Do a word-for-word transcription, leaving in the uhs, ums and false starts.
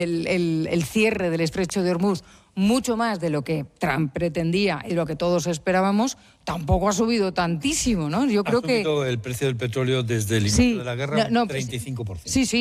el, el, el cierre del estrecho de Hormuz mucho más de lo que Trump pretendía y lo que todos esperábamos, tampoco ha subido tantísimo, ¿no? Yo ha creo subido que el precio del petróleo desde el inicio sí, de la guerra no, no, un treinta y cinco por ciento. Sí, sí.